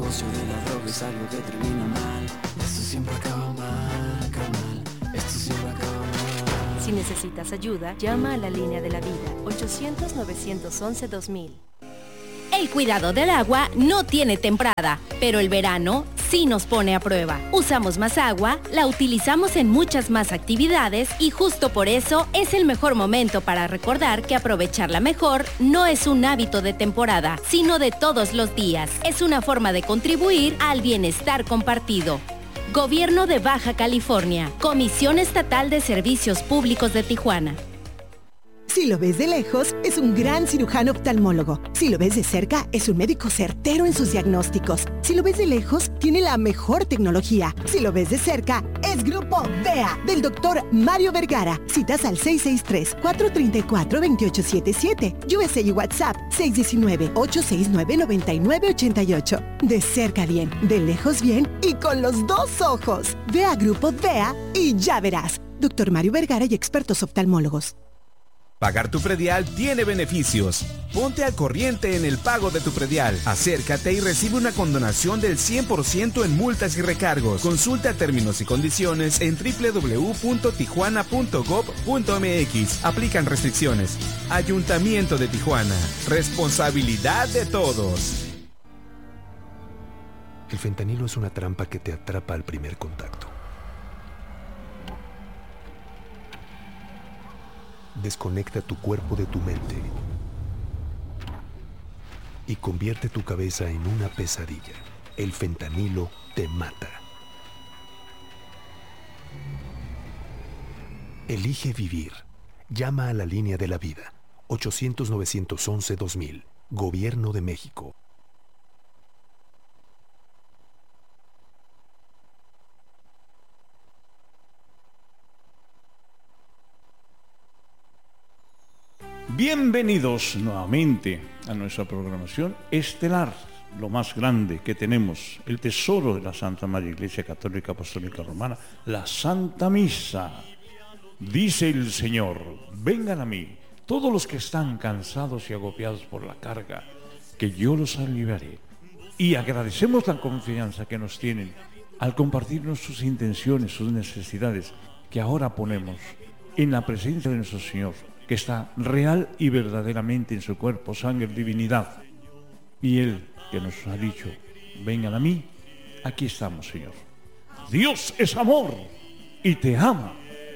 negocio de la droga es algo que termina mal. Esto siempre acaba mal, carnal. Esto siempre acaba mal. Si necesitas ayuda, llama a la línea de la vida, 800-911-2000. El cuidado del agua no tiene temporada, pero el verano sí nos pone a prueba. Usamos más agua, la utilizamos en muchas más actividades y justo por eso es el mejor momento para recordar que aprovecharla mejor no es un hábito de temporada, sino de todos los días. Es una forma de contribuir al bienestar compartido. Gobierno de Baja California, Comisión Estatal de Servicios Públicos de Tijuana. Si lo ves de lejos, es un gran cirujano oftalmólogo. Si lo ves de cerca, es un médico certero en sus diagnósticos. Si lo ves de lejos, tiene la mejor tecnología. Si lo ves de cerca, es Grupo DEA, del doctor Mario Vergara. Citas al 663-434-2877. USA y WhatsApp, 619-869-9988. De cerca bien, de lejos bien y con los dos ojos. Ve a Grupo DEA y ya verás. Doctor Mario Vergara y expertos oftalmólogos. Pagar tu predial tiene beneficios. Ponte al corriente en el pago de tu predial. Acércate y recibe una condonación del 100% en multas y recargos. Consulta términos y condiciones en www.tijuana.gov.mx. Aplican restricciones. Ayuntamiento de Tijuana. Responsabilidad de todos. El fentanilo es una trampa que te atrapa al primer contacto. Desconecta tu cuerpo de tu mente y convierte tu cabeza en una pesadilla. El fentanilo te mata. Elige vivir. Llama a la línea de la vida. 800-911-2000. Gobierno de México. Bienvenidos nuevamente a nuestra programación estelar, lo más grande que tenemos, el tesoro de la Santa Madre Iglesia Católica Apostólica Romana, la Santa Misa. Dice el Señor, vengan a mí, todos los que están cansados y agobiados por la carga, que yo los aliviaré. Y agradecemos la confianza que nos tienen al compartirnos sus intenciones, sus necesidades, que ahora ponemos en la presencia de nuestro Señor, que está real y verdaderamente en su cuerpo, sangre, divinidad. Y Él, que nos ha dicho, vengan a mí, aquí estamos, Señor. Dios es amor y te ama.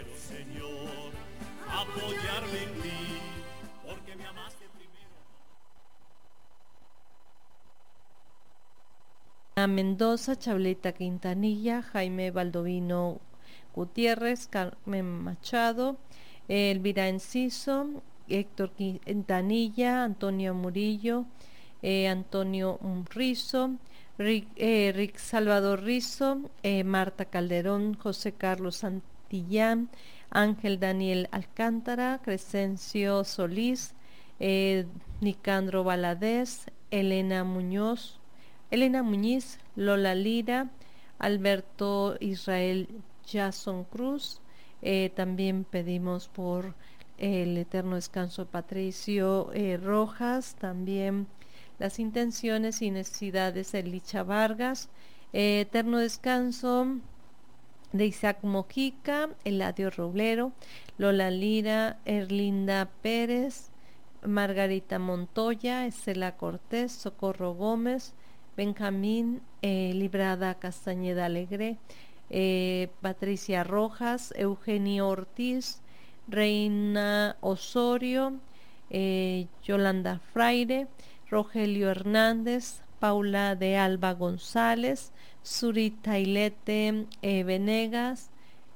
A Mendoza, Chableta Quintanilla, Jaime Baldovino Gutiérrez, Carmen Machado, Elvira Enciso, Héctor Quintanilla, Antonio Murillo, Antonio Rizo, Rick Salvador Rizo, Marta Calderón, José Carlos Santillán, Ángel Daniel Alcántara, Crescencio Solís, Nicandro Valadez, Elena Muñiz, Lola Lira, Alberto Israel Jason Cruz. También pedimos por el eterno descanso de Patricio Rojas, también las intenciones y necesidades de Licha Vargas, eterno descanso de Isaac Mojica, Eladio Roblero, Lola Lira, Erlinda Pérez, Margarita Montoya, Estela Cortés, Socorro Gómez, Benjamín Librada Castañeda Alegre, Patricia Rojas, Eugenio Ortiz, Reina Osorio, Yolanda Fraire, Rogelio Hernández, Paula de Alba González, Zurita Ilete Venegas,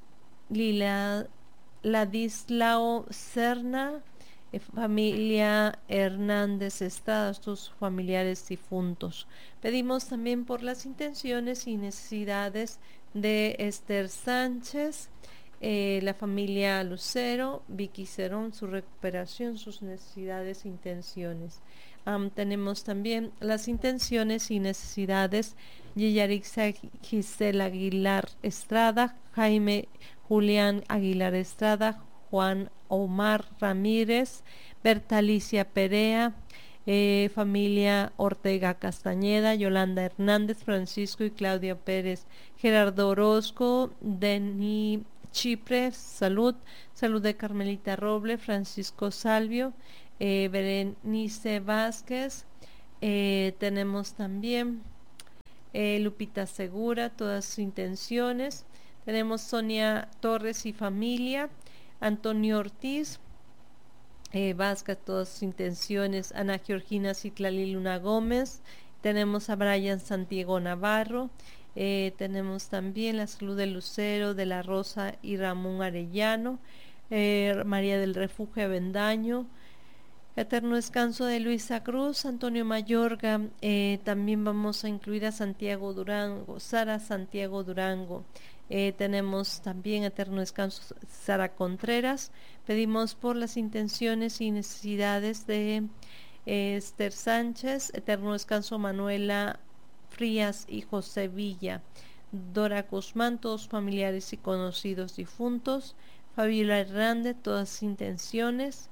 Ladislao Serna, familia Hernández Estrada, sus familiares difuntos. Pedimos también por las intenciones y necesidades de Esther Sánchez, la familia Lucero, Vicky Cerón, su recuperación, sus necesidades e intenciones. Tenemos también las intenciones y necesidades de Yarixa Gisela Aguilar Estrada, Jaime Julián Aguilar Estrada, Juan Omar Ramírez, Bertalicia Perea, Familia Ortega Castañeda, Yolanda Hernández, Francisco y Claudia Pérez, Gerardo Orozco, Deni Chipre, salud de Carmelita Roble, Francisco Salvio, Berenice Vázquez, tenemos también Lupita Segura, todas sus intenciones, tenemos Sonia Torres y familia, Antonio Ortiz, Vázquez, todas sus intenciones, Ana Georgina Citlali Luna Gómez, tenemos a Brian Santiago Navarro, tenemos también la salud de Lucero, de la Rosa y Ramón Arellano, María del Refugio Avendaño, eterno descanso de Luisa Cruz, Antonio Mayorga, también vamos a incluir a Santiago Durango, Sara Santiago Durango, tenemos también eterno descanso Sara Contreras. Pedimos por las intenciones y necesidades de Esther Sánchez, eterno descanso Manuela Frías y José Villa, Dora Guzmán, todos familiares y conocidos difuntos, Fabiola Hernández, todas las intenciones,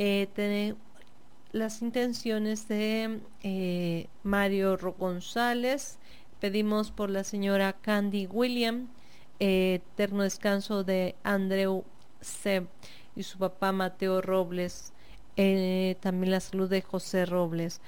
las intenciones de Mario González. Pedimos por la señora Candy William, eterno descanso de Andreu C. y su papá Mateo Robles, también la salud de José Robles.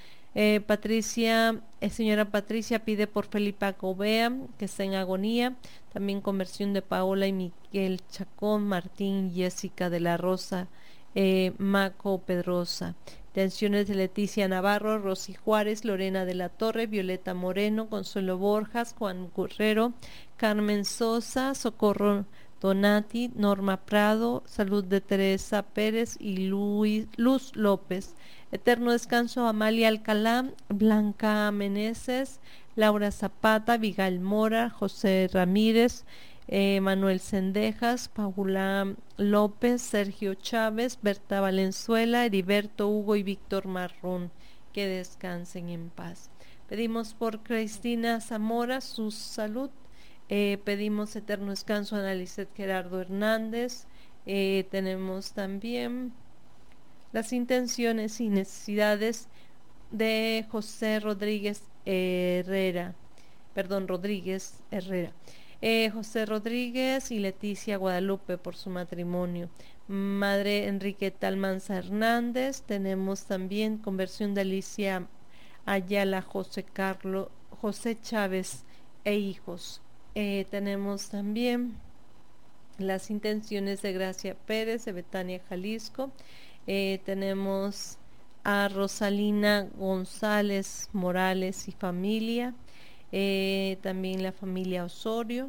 Señora Patricia pide por Felipa Gobea, que está en agonía, también conversión de Paola y Miguel Chacón, Martín y Jessica de la Rosa, Maco Pedrosa. Intenciones de Leticia Navarro, Rosy Juárez, Lorena de la Torre, Violeta Moreno, Consuelo Borjas, Juan Guerrero, Carmen Sosa, Socorro Donati, Norma Prado, salud de Teresa Pérez y Luz López. Eterno descanso Amalia Alcalá, Blanca Meneses, Laura Zapata, Vigal Mora, José Ramírez, Manuel Sendejas, Paula López, Sergio Chávez, Berta Valenzuela, Heriberto Hugo y Víctor Marrón, que descansen en paz. Pedimos por Cristina Zamora su salud, pedimos eterno descanso a Analicet Gerardo Hernández, tenemos también las intenciones y necesidades de José Rodríguez Herrera, José Rodríguez y Leticia Guadalupe por su matrimonio, madre Enriqueta Almanza Hernández, tenemos también conversión de Alicia Ayala, José Chávez e hijos, tenemos también las intenciones de Gracia Pérez de Betania, Jalisco, tenemos a Rosalina González Morales y familia, también la familia Osorio,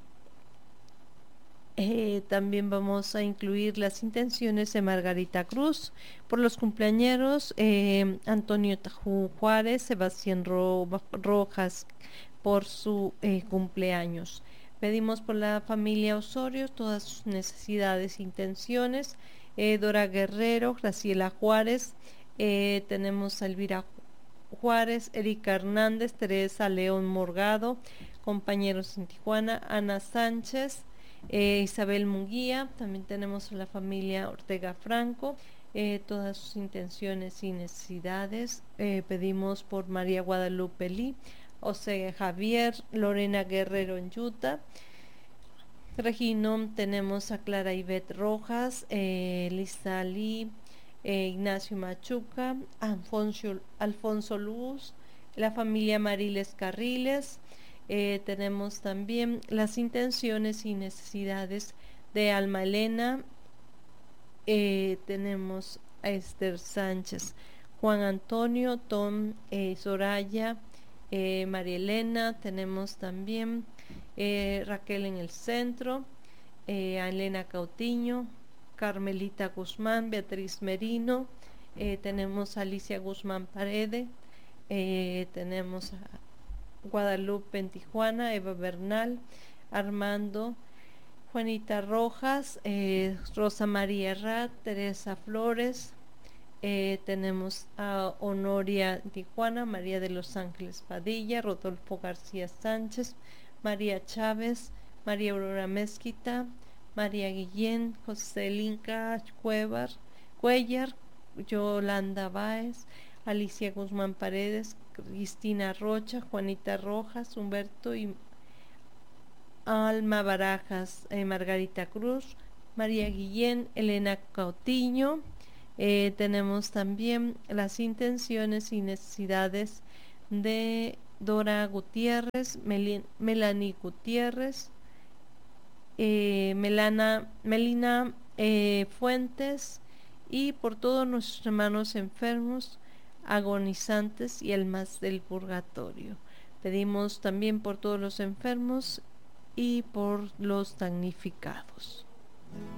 también vamos a incluir las intenciones de Margarita Cruz por los cumpleañeros, Antonio Tajú Juárez, Sebastián Rojas por su cumpleaños. Pedimos por la familia Osorio todas sus necesidades e intenciones, Dora Guerrero, Graciela Juárez, tenemos a Elvira Juárez, Erika Hernández, Teresa León Morgado, compañeros en Tijuana, Ana Sánchez, Isabel Munguía, también tenemos a la familia Ortega Franco, todas sus intenciones y necesidades, pedimos por María Guadalupe Lee, José Javier, Lorena Guerrero en Utah, Regino, tenemos a Clara Ivette Rojas, Lisa Lee, Ignacio Machuca, Alfonso Luz, la familia Mariles Carriles, tenemos también las intenciones y necesidades de Alma Elena, tenemos a Esther Sánchez, Juan Antonio, Tom, Soraya, María Elena, tenemos también Raquel en el centro, a Elena Cautiño, Carmelita Guzmán, Beatriz Merino, tenemos a Alicia Guzmán Parede, tenemos a Guadalupe en Tijuana, Eva Bernal, Armando, Juanita Rojas, Rosa María Herrad, Teresa Flores, tenemos a Honoria Tijuana, María de los Ángeles Padilla, Rodolfo García Sánchez, María Chávez, María Aurora Mezquita, María Guillén, José Linca Cuellar, Yolanda Báez, Alicia Guzmán Paredes, Cristina Rocha, Juanita Rojas, Humberto y Alma Barajas, Margarita Cruz, María Guillén, Elena Cautiño. Tenemos también las intenciones y necesidades de Dora Gutiérrez, Melanie Gutiérrez, Melina Fuentes, y por todos nuestros hermanos enfermos, agonizantes y almas del purgatorio. Pedimos también por todos los enfermos y por los damnificados.